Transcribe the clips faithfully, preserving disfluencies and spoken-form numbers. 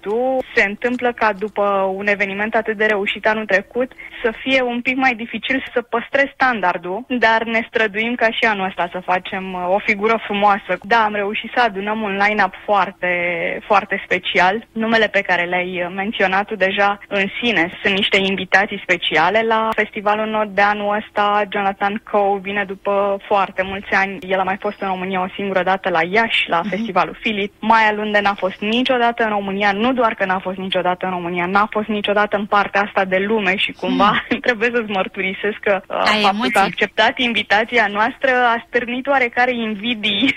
tu, se întâmplă ca după un eveniment atât de reușit anul trecut să fie un pic mai dificil să păstrezi standardul, dar ne străduim ca și anul ăsta să facem o figură frumoasă. Da, am reușit să adunăm un line-up foarte, foarte special. Numele pe care le-ai menționat tu deja în sine sunt niște invitații speciale la Festivalul Nord de anul ăsta. Jonathan Coe vine după foarte mulți ani. El a mai fost în România o singură dată la Iași, la uh-huh. Festivalul Philip. Maia Lunde n-a fost niciodată în România, nu doar că n-a fost niciodată în România, n-a fost niciodată în partea asta de lume și cumva hmm. trebuie să-ți mărturisesc că uh, faptul că a acceptat invitația noastră a stârnit oarecare invidii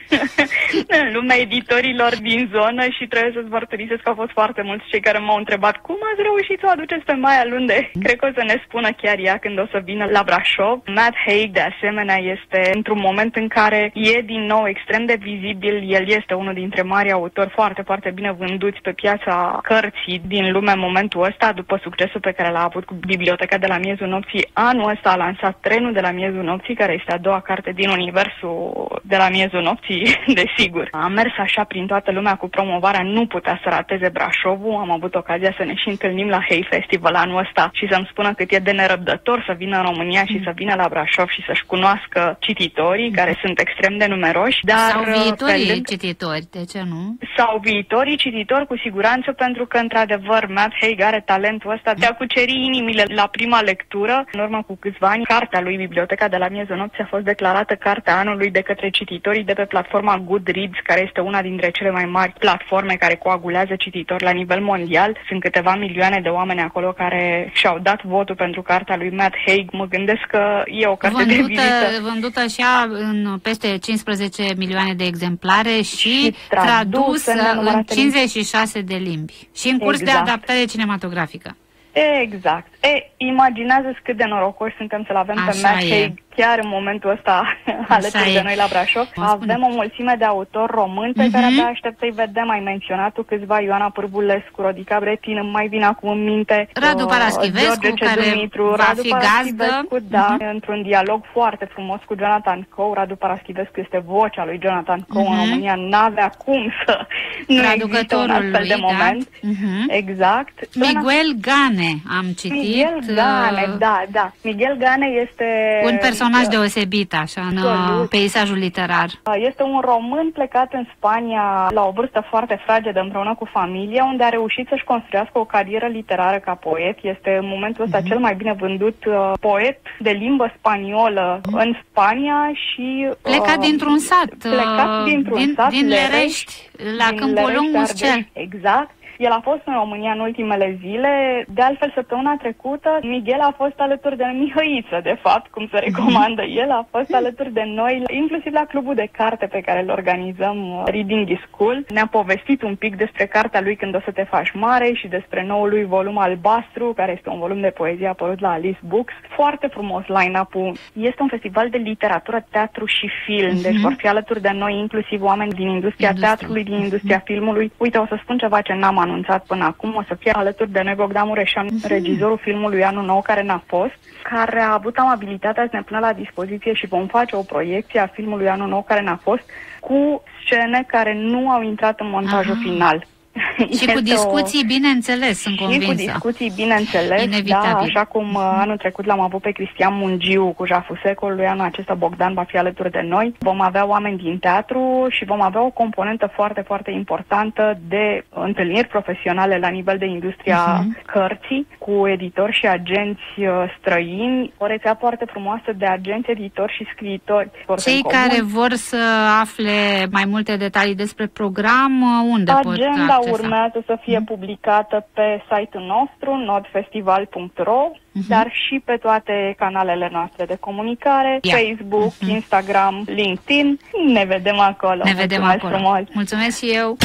în lumea editorilor din zonă și trebuie să-ți mărturisesc că au fost foarte mulți cei care m-au întrebat cum ați reușit să o aduceți pe Maia Lunde. Hmm. Cred că o să ne spună chiar ea când o să vină la Brașov. Matt Haig, de asemenea, este într-un moment în care e din nou extrem de vizibil. El este unul dintre mari autori foarte, foarte bine vânduți pe piața cărții din lume în momentul ăsta, după succesul pe care l-a avut cu Biblioteca de la Miezul Nopții. Anul ăsta a lansat Trenul de la Miezul Nopții, care este a doua carte din universul de la Miezul Nopții, desigur. Am mers așa prin toată lumea cu promovarea, nu putea să rateze Brașovul. Am avut ocazia să ne și întâlnim la Hay Festival anul ăsta și să-mi spună cât e de nerăbdător să vină în România și să vină la Brașov și să-și cunoască cititorii, care sunt extrem de numeroși. Dar sau viitorii lângă... cititori, de ce nu? Sau viitorii cititori, cu siguranță, pentru că, într-adevăr, Matt Haig are talentul ăsta de a cuceri inimile la prima lectură. În urmă cu câțiva ani, cartea lui Biblioteca de la Miezul Nopții a fost declarată cartea anului de către cititorii de pe platforma Goodreads, care este una dintre cele mai mari platforme care coagulează cititori la nivel mondial. Sunt câteva milioane de oameni acolo care și-au dat votul pentru cartea lui Matt Haig. Mă gândesc că e o carte vândută, de vizită. Vândută așa în peste cincisprezece milioane de exemplare și, și tradusă în, în cincizeci și șase de limbi. Și în curs exact. de adaptare cinematografică. Exact. E, imaginează-ți cât de norocoși suntem să-l avem Așa pe Matt e. Haig chiar în momentul ăsta alături de noi la Brașov. Avem o mulțime de autori români pe uh-huh. care abia aștept să-i vedem. Ai menționat tu câțiva, Ioana Pârbulescu, Rodica Bretin, îmi mai vine acum în minte. Radu Paraschivescu, George care Dumitru, va Radu fi gazdă. Da, uh-huh. într-un dialog foarte frumos cu Jonathan Coe. Radu Paraschivescu este vocea lui Jonathan Coe uh-huh. în România. N-avea cum să nu există un astfel lui, de moment. Da? Uh-huh. Exact. Miguel Gane, am citit. Miguel Gane, uh, da, da. Miguel Gane este... un personaj uh, deosebit, așa, în uh, peisajul literar. Este un român plecat în Spania la o vârstă foarte fragedă împreună cu familia, unde a reușit să-și construiască o carieră literară ca poet. Este în momentul ăsta uh-huh. cel mai bine vândut uh, poet de limbă spaniolă uh-huh. în Spania și... Uh, plecat dintr-un sat. Plecat dintr-un din, sat. Din Lerești, la din Câmpul Lung Muscel. Exact. El a fost în România în ultimele zile. De altfel, săptămâna trecută, Miguel a fost alături de Mihăiță, de fapt, cum se recomandă el. A fost alături de noi, inclusiv la clubul de carte pe care îl organizăm, Reading is Cool. Ne-a povestit un pic despre cartea lui Când o să te faci mare și despre noul lui volum Albastru, care este un volum de poezie apărut la Alice Books. Foarte frumos line-up-ul. Este un festival de literatură, teatru și film, deci vor fi alături de noi inclusiv oameni din industria Industrie. teatrului, din industria filmului. Uite, o să spun ceva ce n-am anunțat până acum. O să fie alături de noi Bogdan Mureșan, mm-hmm. regizorul filmului Anul Nou care n-a fost, care a avut amabilitatea să ne pună la dispoziție și vom face o proiecție a filmului Anul Nou care n-a fost, cu scene care nu au intrat în montajul Aha. final. Și cu discuții, o... bineînțeles, sunt convinsă. Și cu discuții, bineînțeles, Inevitabil. Da, așa cum uh, anul trecut l-am avut pe Cristian Mungiu cu Jaful Secolului, anul acesta Bogdan va fi alături de noi. Vom avea oameni din teatru și vom avea o componentă foarte, foarte importantă de întâlniri profesionale la nivel de industria uh-huh. cărții, cu editori și agenți uh, străini, o rețea foarte frumoasă de agenți, editori și scriitori. Cei care vor să afle mai multe detalii despre program, unde pot Agenda urmează să fie publicată pe site-ul nostru, nodfestival punct ro, uh-huh. dar și pe toate canalele noastre de comunicare, yeah. Facebook, uh-huh. Instagram, LinkedIn. Ne vedem acolo. Ne vedem Mulțumesc acolo. Frumos. Mulțumesc și eu.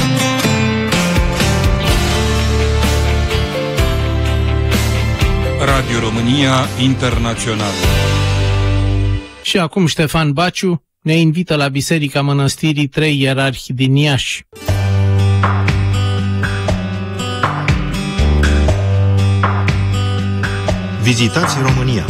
Radio România Internațională. Și acum Ștefan Baciu ne invită la Biserica Mănăstirii Trei Ierarhi din Iași. Vizitați România.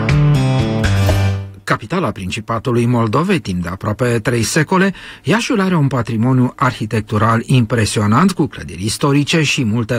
Capitala Principatului Moldovei timp de aproape trei secole, Iașiul are un patrimoniu arhitectural impresionant cu clădiri istorice și multe